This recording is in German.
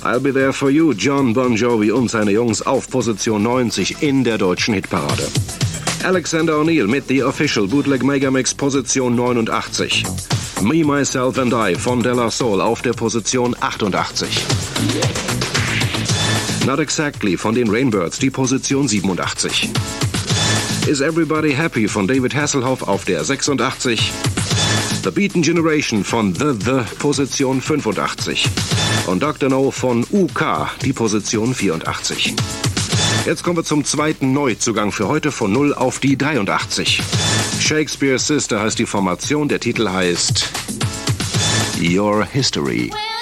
I'll Be There For You, John Bon Jovi und seine Jungs auf Position 90 in der deutschen Hitparade. Alexander O'Neal mit The Official Bootleg Megamix, Position 89. Me, Myself and I von De La Soul auf der Position 88. Not Exactly von den Rainbirds, die Position 87. Is Everybody Happy von David Hasselhoff auf der 86. The Beaten Generation von The, Position 85. Und Dr. No von UK, die Position 84. Jetzt kommen wir zum zweiten Neuzugang für heute von 0 auf die 83. Shakespeare's Sister heißt die Formation, der Titel heißt Your History.